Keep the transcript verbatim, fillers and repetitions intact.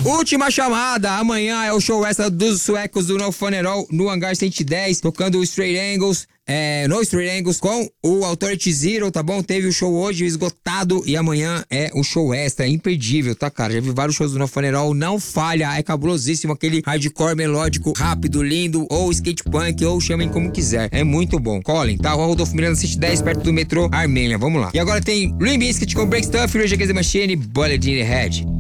Última chamada, amanhã é o show extra dos suecos do No Funeral no Hangar cento e dez, tocando o Straight Angles, é, no Straight Angles com o Authority Zero, tá bom? Teve o show hoje esgotado e amanhã é o show extra, imperdível, tá, cara? Já vi vários shows do No Funeral, não falha, é cabulosíssimo, aquele hardcore melódico, rápido, lindo, ou skate punk, ou chamem como quiser, é muito bom. Colin, tá? Rua Rodolfo Miranda cento e dez, perto do metrô Armênia, vamos lá. E agora tem Limp Bizkit com Break Stuff, Rage Against the Machine, Bullet in the Head.